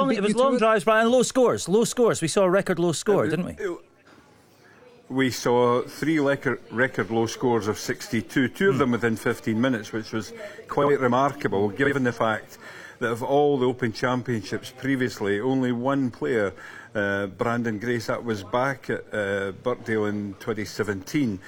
was long drives, Brian, and low scores. Low scores. We saw a record low score, didn't we? We saw three record low scores of 62, two of them within 15 minutes, which was quite remarkable, given the fact that of all the Open Championships previously, only one player, Brandon Grace, that was back at Birkdale in 2017,